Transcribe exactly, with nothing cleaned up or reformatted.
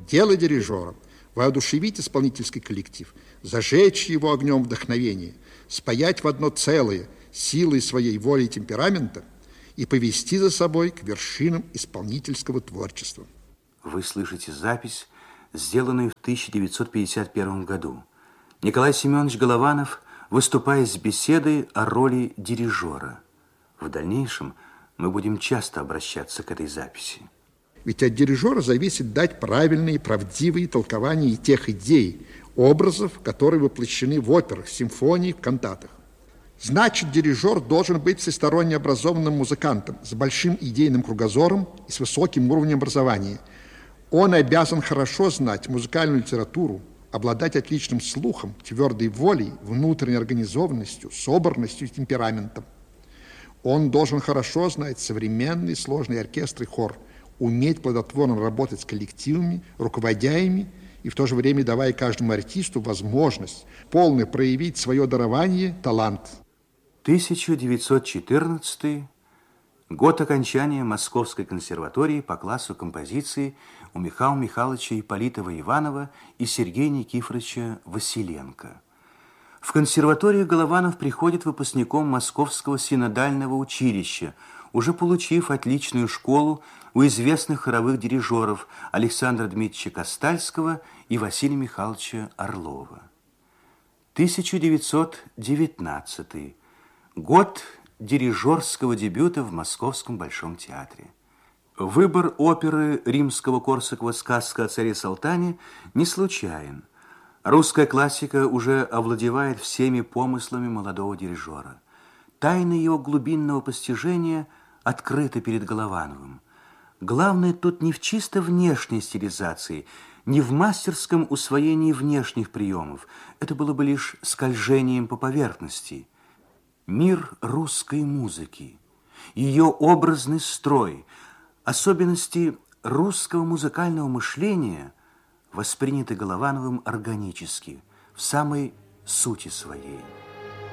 Дело дирижера – воодушевить исполнительский коллектив, зажечь его огнем вдохновения, спаять в одно целое силой своей воли и темперамента и повести за собой к вершинам исполнительского творчества. Вы слышите запись, сделанную в тысяча девятьсот пятьдесят первом году. Николай Семенович Голованов выступает с беседой о роли дирижера. В дальнейшем мы будем часто обращаться к этой записи. Ведь от дирижера зависит дать правильные, правдивые толкования тех идей, образов, которые воплощены в операх, симфониях, кантатах. Значит, дирижер должен быть всесторонне образованным музыкантом, с большим идейным кругозором и с высоким уровнем образования. Он обязан хорошо знать музыкальную литературу, обладать отличным слухом, твердой волей, внутренней организованностью, собранностью и темпераментом. Он должен хорошо знать современный сложный оркестр и хор, уметь плодотворно работать с коллективами, руководя ими, и в то же время давая каждому артисту возможность полно проявить свое дарование, талант. тысяча девятьсот четырнадцатый год окончания Московской консерватории по классу композиции у Михаила Михайловича Ипполитова-Иванова и Сергея Никифоровича Василенко. В консерваторию Голованов приходит выпускником Московского синодального училища, уже получив отличную школу у известных хоровых дирижеров Александра Дмитриевича Костальского и Василия Михайловича Орлова. тысяча девятьсот девятнадцатый год дирижерского дебюта в Московском Большом театре. Выбор оперы Римского-Корсакова «Сказка о царе Салтане» не случайен. Русская классика уже овладевает всеми помыслами молодого дирижера. Тайны его глубинного постижения открыты перед Головановым. Главное тут не в чисто внешней стилизации, не в мастерском усвоении внешних приемов. Это было бы лишь скольжением по поверхности. Мир русской музыки, ее образный строй, особенности русского музыкального мышления восприняты Головановым органически, в самой сути своей.